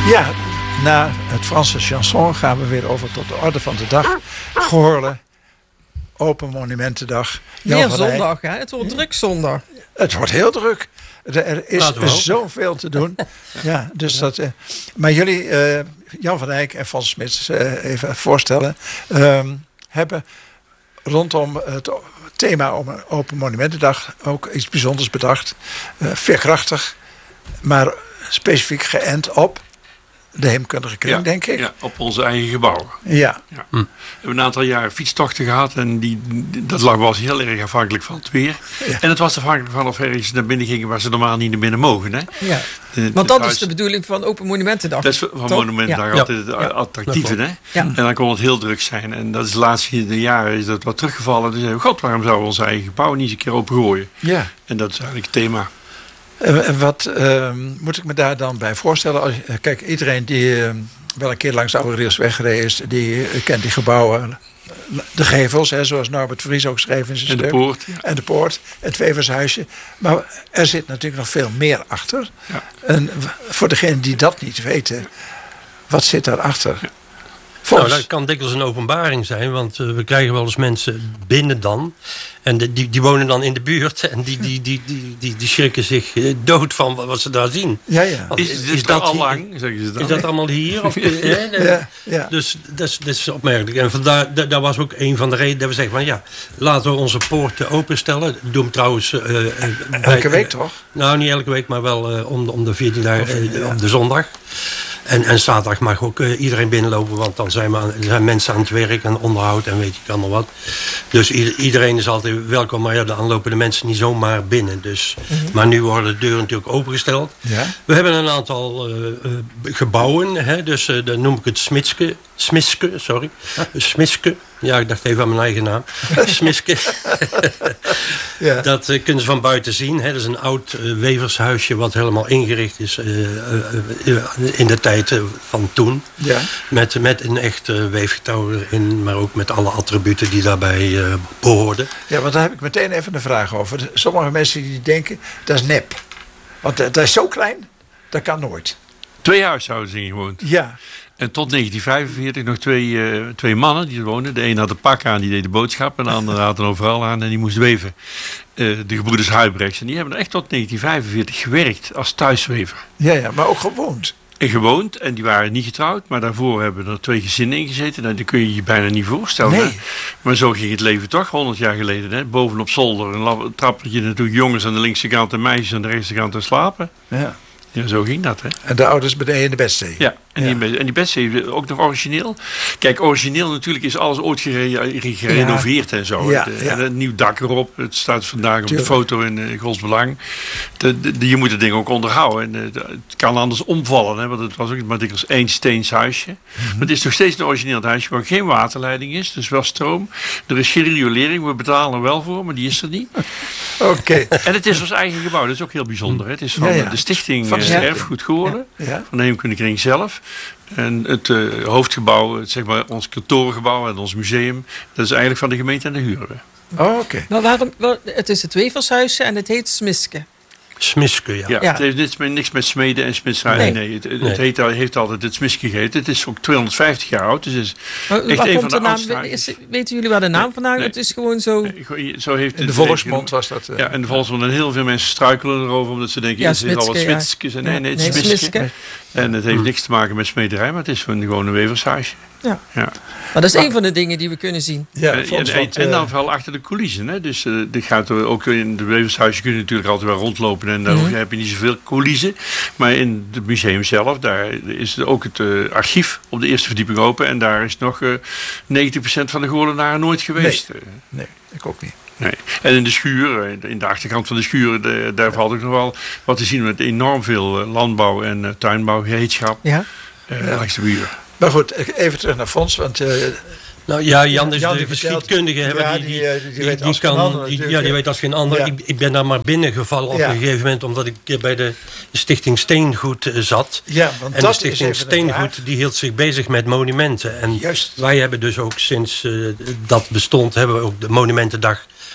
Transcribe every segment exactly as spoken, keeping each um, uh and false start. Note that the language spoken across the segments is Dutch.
Ja, na het Franse chanson gaan we weer over tot de orde van de dag. Goorlen, Open Monumentendag. Weer zondag, hè? Het wordt druk zondag. Het wordt heel druk. Er is zoveel te doen. Ja, dus dat, uh, maar jullie, uh, Jan van Eyck en Fons Smits, uh, even voorstellen, um, hebben rondom het thema Open Monumentendag ook iets bijzonders bedacht. Uh, veerkrachtig, maar specifiek geënt op de heemkundige kring, ja, denk ik. Ja, op onze eigen gebouwen. Ja. ja. Hm. We hebben een aantal jaren fietstochten gehad en die, dat lag was heel erg afhankelijk van het weer. Ja. En het was afhankelijk van of ergens naar binnen gingen waar ze normaal niet naar binnen mogen. Hè? Ja. De, Want dat huis, is de bedoeling van Open Monumentendag. Dat is van toch? Monumentendag ja. altijd het ja. attractieve. Hè? Ja. En dan kon het heel druk zijn. En dat is de laatste jaren is dat wat teruggevallen. Dus zeiden we, god, waarom zouden we ons eigen gebouw niet eens een keer opengooien? Ja. En dat is eigenlijk het thema. En wat uh, moet ik me daar dan bij voorstellen? Als, kijk, iedereen die uh, wel een keer langs de Oude Rielsweg gereden is, die uh, kent die gebouwen. De gevels, hè, zoals Norbert Vries ook schreef in zijn en stuk. De poort, ja. En de poort, het Wevershuisje. Maar er zit natuurlijk nog veel meer achter. Ja. En voor degenen die dat niet weten, wat zit daarachter? Ja. Nou, dat kan dikwijls een openbaring zijn, want uh, we krijgen wel eens mensen binnen dan. En de, die, die wonen dan in de buurt en die, die, die, die, die, die schrikken zich uh, dood van wat ze daar zien. Ja, ja. Is, is, is dat al lang? Zeggen ze dan. Is dat allemaal hier? Of, uh, uh, ja, ja. Dus dat is, dat is opmerkelijk. En vandaar, dat, dat was ook een van de redenen dat we zeggen van ja, laten we onze poorten openstellen. Doe hem trouwens... Uh, uh, elke bij, week toch? Nou, niet elke week, maar wel uh, om, om de veertien dagen, uh, ja. om de zondag. En, en zaterdag mag ook uh, iedereen binnenlopen, want dan zijn, we aan, zijn mensen aan het werk en onderhoud en weet je allemaal wat. Dus i- iedereen is altijd welkom, maar ja, dan lopen de mensen niet zomaar binnen. Dus, mm-hmm. Maar nu worden de deuren natuurlijk opengesteld. Ja? We hebben een aantal uh, uh, gebouwen, hè, dus uh, dan noem ik het Smitske. Smiske, sorry. Smiske. Ja, ik dacht even aan mijn eigen naam. Smiske. ja. Dat uh, kunnen ze van buiten zien. Hè. Dat is een oud uh, wevershuisje wat helemaal ingericht is uh, uh, uh, in de tijd uh, van toen. Ja. Met, met een echt uh, weefgetouw erin, maar ook met alle attributen die daarbij uh, behoorden. Ja, want daar heb ik meteen even een vraag over. Sommige mensen die denken, dat is nep. Want uh, dat is zo klein, dat kan nooit. Twee huishoudens ingewoond. Ja. En tot negentien vijfenveertig nog twee, uh, twee mannen die er woonden. De een had een pak aan, die deed de boodschap. En de andere had een overal aan en die moest weven. Uh, de gebroeders Huybrechts. En die hebben er echt tot negentien vijfenveertig gewerkt als thuiswever. Ja, ja, maar ook gewoond. En gewoond. En die waren niet getrouwd. Maar daarvoor hebben er twee gezinnen in gezeten. Nou, dat kun je je bijna niet voorstellen. Nee. Hè? Maar zo ging het leven toch honderd jaar geleden. Hè? Bovenop zolder. Een, lap, een trappetje natuurlijk. Jongens aan de linkse kant en meisjes aan de rechtse kant te slapen. Ja. Ja, zo ging dat, hè. En de ouders beneden in de Bestzee. Ja, en, ja. Die, en die Bestzee ook nog origineel. Kijk, origineel natuurlijk is alles ooit gere, gerenoveerd ja. en zo. Ja, de, ja. En een nieuw dak erop. Het staat vandaag op Tuurlijk. de foto in uh, Godsbelang. De, de, de, je moet het ding ook onderhouden. En, uh, de, het kan anders omvallen, hè, want het was ook maar dikwijls één steens huisje. Mm-hmm. Maar het is nog steeds een origineel huisje waar geen waterleiding is. Dus wel stroom. Er is geen riolering. We betalen er wel voor, maar die is er niet. Oké. Okay. En het is ons eigen gebouw. Dat is ook heel bijzonder. Hè. Het is van ja, ja. de stichting van de uh, Erfgoed Goorlen. Ja. Ja. Van de Heemkundige Kring zelf. En het uh, hoofdgebouw, het, zeg maar ons kantoorgebouw en ons museum, dat is eigenlijk van de gemeente en de huren. Oh, oké. Okay. Nou, waarom, wel, het is het Wevershuisje en het heet Smiske. Smiske, ja. ja. ja. Het heeft niks met, niks met smeden en smitserijen. Nee, nee, het, het nee. Heet, heeft altijd het Smiske geheten. Het is ook tweehonderdvijftig jaar oud. Dus het is maar, echt waar een komt van de, de naam? Is, weten jullie waar de naam nee, vandaan? Nee. Het is gewoon zo. Nee, zo heeft in de volksmond was dat. Uh, ja, in de volksmond. En heel veel mensen struikelen erover omdat ze denken: ja, het is al wat Smitske. Ja. Nee, nee, het is nee, Smiske. Nee. En het heeft niks te maken met smederij, maar het is gewoon een wevershuisje. Ja. ja. Maar dat is maar, een van de dingen die we kunnen zien. Ja, en, en, en, en dan vooral achter de coulissen. Hè. Dus uh, dit gaat er ook in de wevershuisje kun je natuurlijk altijd wel rondlopen en daar mm-hmm. heb je niet zoveel coulissen. Maar in het museum zelf, daar is ook het uh, archief op de eerste verdieping open en daar is nog uh, negentig procent van de Goorlenaren nooit geweest. Nee, nee, ik ook niet. Nee. En in de schuur, in de achterkant van de schuur, de, daar valt ook nog wel wat te zien met enorm veel landbouw en uh, tuinbouwgereedschap ja. uh, ja. langs de buren. Maar goed, even terug naar Fons, want... Uh, nou ja, Jan is Jan de geschiedkundige. Ja, die, die, die, die, die, die, weet die, als kan, ander, die, ja, die weet als geen ander. Ja. Ik, ik ben daar maar binnengevallen op ja. een gegeven moment, omdat ik bij de Stichting Steengoed uh, zat. Ja, want en dat de Stichting Steengoed die hield zich bezig met monumenten. En Juist. wij hebben dus ook sinds uh, dat bestond, hebben we ook de Monumentendag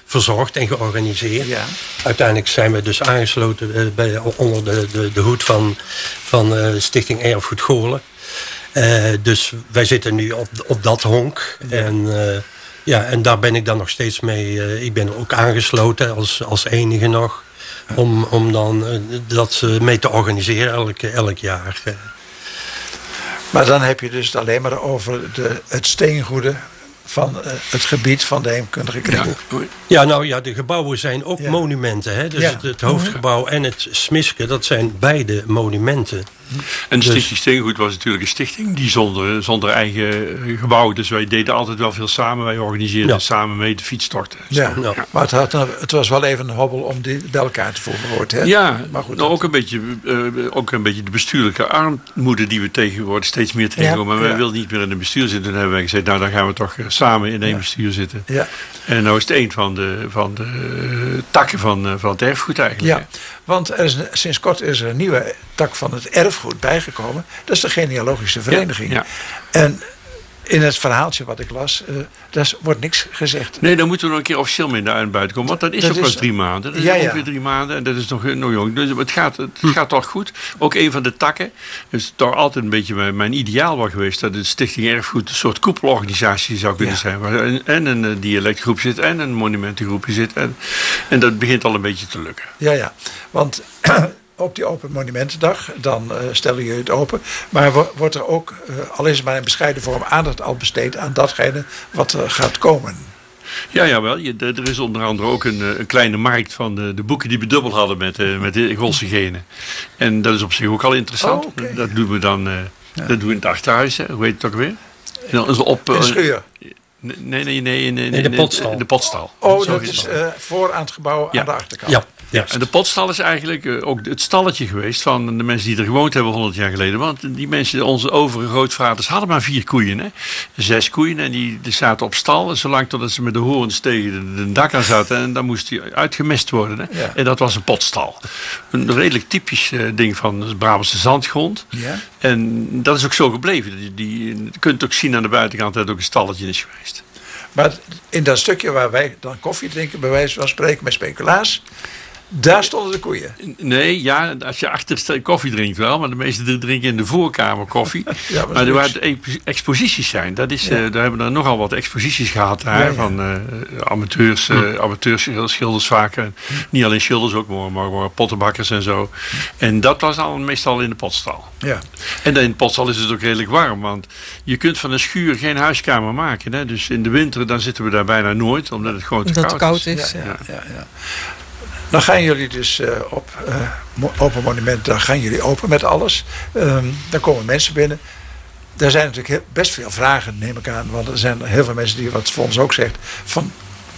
verzorgd en georganiseerd. Ja. Uiteindelijk zijn we dus aangesloten uh, bij, onder de, de, de hoed van, van uh, Stichting Erfgoed Goorlen. Uh, dus wij zitten nu op, op dat honk. Ja. En, uh, ja, en daar ben ik dan nog steeds mee. Uh, ik ben ook aangesloten als, als enige nog. Om, om dan uh, dat uh, mee te organiseren elk, elk jaar. Uh. Maar dan heb je dus het alleen maar over de, het steengoede van uh, het gebied van de heemkundige kring. Ja. ja, nou ja, de gebouwen zijn ook ja. monumenten. Hè? Dus ja. het, het hoofdgebouw en het Smiske, dat zijn beide monumenten. En de Stichting dus, Steengoed was natuurlijk een stichting die zonder, zonder eigen gebouw. Dus wij deden altijd wel veel samen. Wij organiseerden ja. samen mee de fietstochten. Ja. Ja. Ja. Maar het, had, het was wel even een hobbel om die bij elkaar te voeren. Hoort, hè? Ja, maar goed, nou, ook, een beetje, uh, ook een beetje de bestuurlijke armoede die we tegenwoordig steeds meer tegenkomen. Ja. Maar wij ja. wilden niet meer in een bestuur zitten. Toen hebben wij gezegd, nou dan gaan we toch samen in één ja. bestuur zitten. Ja. En nou is het een van de, van de uh, takken van, uh, van het erfgoed eigenlijk. Ja. Want er is, sinds kort is er een nieuwe tak van het erfgoed bijgekomen. Dat is de genealogische vereniging. Ja, ja. En in het verhaaltje wat ik las, uh, daar wordt niks gezegd. Nee, daar moeten we nog een keer officieel mee naar buiten komen. Want dat is dat ook is, pas drie maanden. Dat is ja, ongeveer ja. drie maanden. En dat is nog, nog jong. Dus het gaat, het hm. gaat toch goed. Ook een van de takken. Dus toch altijd een beetje mijn, mijn ideaal was geweest. Dat de Stichting Erfgoed een soort koepelorganisatie zou kunnen ja. zijn. Waar en, en een dialectgroep zit. En een monumentengroepje zit. En, en dat begint al een beetje te lukken. Ja, ja. Want op die Open Monumentendag, dan uh, stellen jullie het open. Maar wo- wordt er ook, uh, al is het maar in bescheiden vorm, aandacht al besteed aan datgene wat er gaat komen? Ja, jawel. Je, er is onder andere ook een, een kleine markt van de, de boeken die we dubbel hadden met, uh, met de Goolse genen. En dat is op zich ook al interessant. Oh, okay. Dat doen we dan uh, ja. dat doen we in het Achterhuis. Hoe heet het ook weer? En dan is op, uh, in de schuur? Nee, nee, nee. nee in, in, in de potstal. In de potstal. Oh, Zo dat is uh, voor aan het gebouw ja. aan de achterkant. Ja. Ja, en de potstal is eigenlijk uh, ook het stalletje geweest van de mensen die er gewoond hebben honderd jaar geleden. Want die mensen, onze overige grootvaders, hadden maar vier koeien. Hè? Zes koeien en die, die zaten op stal. En zolang totdat ze met de horens tegen de, de dak aan zaten. En dan moest die uitgemest worden. Hè? Ja. En dat was een potstal. Een redelijk typisch uh, ding van de Brabantse zandgrond. Ja. En dat is ook zo gebleven. Die, die, je kunt ook zien aan de buitenkant dat het ook een stalletje is geweest. Maar in dat stukje waar wij dan koffie drinken, bij wijze van spreken met speculaas, daar stonden de koeien. Nee, ja, als je achter koffie drinkt wel, maar de meesten drinken in de voorkamer koffie. Ja, maar maar er waar de exposities zijn, dat is, ja. uh, daar hebben we nogal wat exposities gehad daar, ja, ja. van uh, amateurs, uh, hm. amateurschilders vaak. Uh, niet alleen schilders ook, maar, maar, maar pottenbakkers en zo. En dat was dan meestal in de potstal. Ja. En in de potstal is het ook redelijk warm, want je kunt van een schuur geen huiskamer maken. Hè? Dus in de winter dan zitten we daar bijna nooit, omdat het gewoon te omdat koud, koud is. is. Ja, ja, ja, ja. Dan gaan jullie dus uh, op uh, Open Monument, dan gaan jullie open met alles. Um, dan komen mensen binnen. Er zijn natuurlijk heel, best veel vragen, neem ik aan. Want er zijn heel veel mensen die, wat Fons ook zegt, van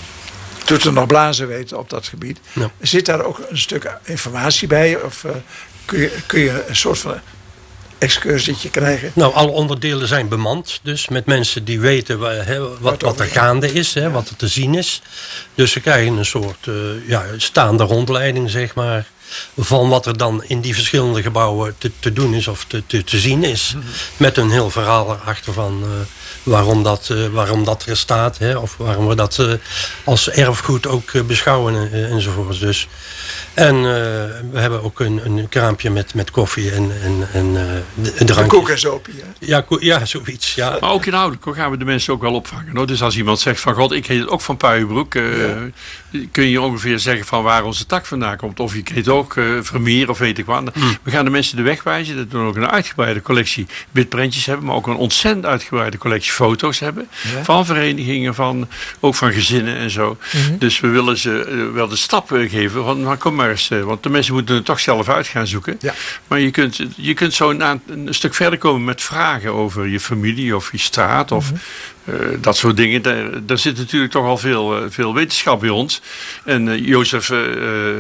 doet er nog blazen weten op dat gebied. Ja. Zit daar ook een stuk informatie bij? Of uh, kun, je, kun je een soort van excursietje krijgen? Nou, alle onderdelen zijn bemand. Dus met mensen die weten wa, he, wat, wat, wat er gaande is, he, ja. wat er te zien is. Dus ze krijgen een soort uh, ja, staande rondleiding, zeg maar, van wat er dan in die verschillende gebouwen te, te doen is of te, te, te zien is. Mm-hmm. Met een heel verhaal erachter van uh, waarom, dat, uh, waarom dat er staat. Hè, of waarom we dat uh, als erfgoed ook uh, beschouwen uh, enzovoort. Dus. En uh, we hebben ook een, een kraampje met, met koffie en, en, en uh, een drankje. Koek en zoopie, hè? Ja, ko- ja, zoiets. Ja. Maar ook inhoudelijk gaan we de mensen ook wel opvangen. Hoor. Dus als iemand zegt van god, ik heet het ook van Puijenbroek. Uh, ja. Kun je ongeveer zeggen van waar onze tak vandaan komt. Of je heet ook uh, Vermeer of weet ik wat. Mm. We gaan de mensen de weg wijzen. Dat we ook een uitgebreide collectie witprentjes hebben. Maar ook een ontzettend uitgebreide collectie foto's hebben. Ja. Van verenigingen, van, ook van gezinnen en zo. Mm-hmm. Dus we willen ze uh, wel de stap uh, geven. Van, maar kom maar eens. Uh, want de mensen moeten het toch zelf uit gaan zoeken. Ja. Maar je kunt, je kunt zo een, een stuk verder komen met vragen over je familie of je straat. Of mm-hmm. Uh, dat soort dingen. Daar, daar zit natuurlijk toch al veel, uh, veel wetenschap bij ons. En uh, Jozef, uh,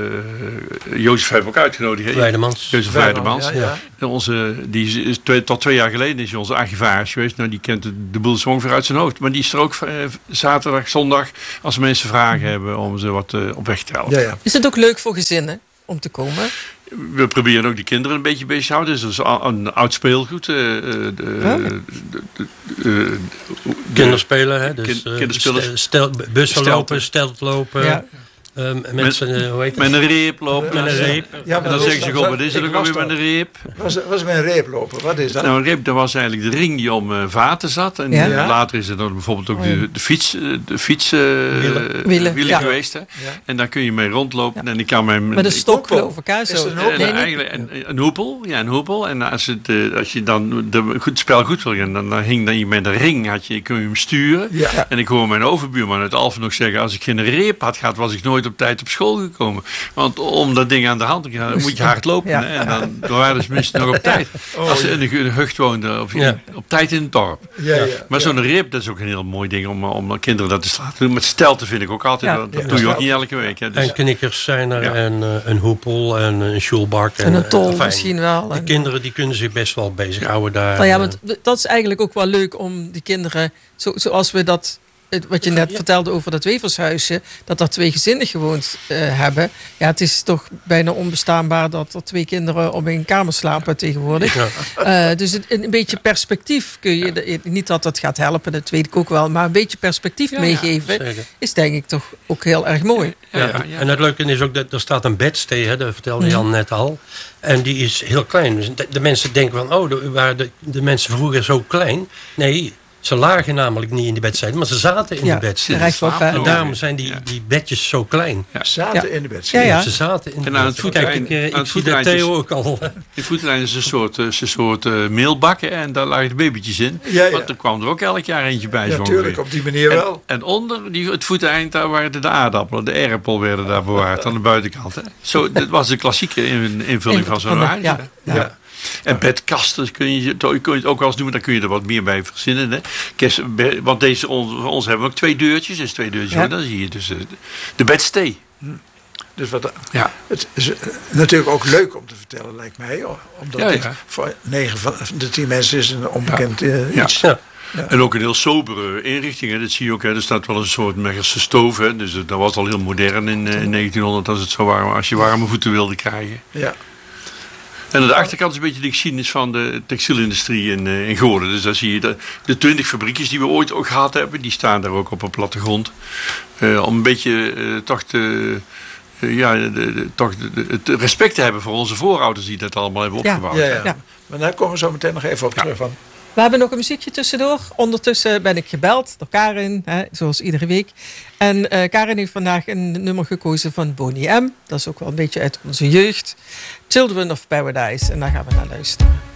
Jozef hebben we ook uitgenodigd. Weidemans. Jozef Weidemans. Ja, ja. Onze, die is twee, tot twee jaar geleden is onze archivaris geweest. Nou, die kent de, de boel zo ongeveer uit zijn hoofd. Maar die is er ook uh, zaterdag, zondag, als mensen vragen hebben om ze wat uh, op weg te helpen. Ja, ja. Is het ook leuk voor gezinnen? om te komen? We proberen ook die kinderen een beetje bezig te houden. Dus dat is een oud speelgoed. Uh, de, huh? de, de, de, Kinderspelen, hè? Dus, kind, kinderspelers. Stel, stel, bussen lopen, steltlopen. Ja. Um, met, met, uh, hoe heet met een reep lopen. Met een reep. Ja, en dan zeggen ze gewoon, wat is er ook alweer met een reep? Was, was met een reep lopen, wat is dat? Nou, een reep, dat was eigenlijk de ring die om uh, vaten zat. En ja? uh, later is er dan bijvoorbeeld ook de, de fiets, de fiets uh, wielen, wielen, wielen ja. geweest. Hè? Ja. En daar kun je mee rondlopen. Ja. En ik kan met, met een stok geloof ik, hè? Zo. Is het een hoepel? Nee, eigenlijk een, een hoepel. Ja, een hoepel. En als, het, uh, als je dan de, het spel goed wil gaan, dan, dan hing dan je met een ring, had je, kun je hem sturen. Ja. En ik hoor mijn overbuurman uit Alphen nog zeggen, als ik geen reep had gehad, was ik nooit op tijd op school gekomen. Want om dat ding aan de hand te gaan, dan moet je hard lopen. Ja. Hè? En dan, dan waren ze minstens nog op tijd. Oh, als ze in een hucht woonden, of ja. op tijd in het dorp. Ja, ja, maar zo'n ja. reep, dat is ook een heel mooi ding om, om kinderen dat te laten doen. Met stelten vind ik ook altijd, ja. dat, dat ja. doe je ook niet elke week. Hè? Dus. En knikkers zijn er, ja. en uh, een hoepel en een sjoelbak. En, en een tol uh, misschien wel. De kinderen die kunnen zich best wel bezighouden daar. Nou ja, want dat is eigenlijk ook wel leuk om die kinderen, zo, zoals we dat... Wat je net ja. vertelde over dat wevershuisje, dat er twee gezinnen gewoond uh, hebben. Ja, het is toch bijna onbestaanbaar dat er twee kinderen op één kamer slapen tegenwoordig. Ja. Uh, dus een, een beetje perspectief kun je, ja. niet dat dat gaat helpen, dat weet ik ook wel, maar een beetje perspectief ja, meegeven ja, is denk ik toch ook heel erg mooi. Ja, ja, ja, ja. En het leuke is ook dat er staat een bedstee, hè, dat vertelde Jan mm. net al. En die is heel klein. Dus de, de mensen denken van, oh, de, waren de, de mensen vroeger zo klein? Nee. Ze lagen namelijk niet in de bedstede, maar ze zaten in ja, de bedstede. En daarom zijn die, die bedjes zo klein. Ja. Zaten ja. in de bedstede. Ja, ja. Ze zaten in de en aan het voetlijn, Kijk, ik, uh, ik zie dat Theo ook al. De voetlijn is een soort, uh, een soort uh, meelbakken en daar lagen de babytjes in. Ja, ja. Want er kwam er ook elk jaar eentje bij. Ja, natuurlijk, op die manier wel. En, en onder die, het voeteind, daar waren de aardappelen, de erpel werden daar bewaard aan de buitenkant. Hè. Zo, dat was de klassieke invulling van zo'n huis. Ja, ja. ja. En bedkasten kun je, kun je het ook wel eens doen, maar dan kun je er wat meer bij verzinnen. Hè. Kerst, want deze, ons, ons hebben we ook twee deurtjes, dus twee deurtjes, ja. Dan zie je dus uh, de bedstee. Hm. Dus wat, ja. Het is uh, natuurlijk ook leuk om te vertellen, lijkt mij. Omdat ja, ja. dit voor negen van de tien mensen is een onbekend uh, ja. iets. Ja. Ja. En ook een heel sobere inrichting. Hè. Dat zie je ook. Hè. Er staat wel een soort Meggerse stoof. Hè. Dus uh, dat was al heel modern in, uh, in negentienhonderd als het zo warm, als je warme voeten wilde krijgen. Ja. En aan de achterkant is een beetje de geschiedenis van de textielindustrie in, uh, in Goorlen. Dus daar zie je de, de twintig fabriekjes die we ooit ook gehad hebben. Die staan daar ook op een plattegrond. Uh, om een beetje uh, toch, te, uh, ja, de, de, toch de, de, het respect te hebben voor onze voorouders die dat allemaal hebben opgebouwd. Ja, ja, ja. Ja. Maar daar komen we zo meteen nog even op ja. terug van. We hebben nog een muziekje tussendoor. Ondertussen ben ik gebeld door Karin, hè, zoals iedere week. En uh, Karin heeft vandaag een nummer gekozen van Boney M. Dat is ook wel een beetje uit onze jeugd. Children of Paradise. En daar gaan we naar luisteren.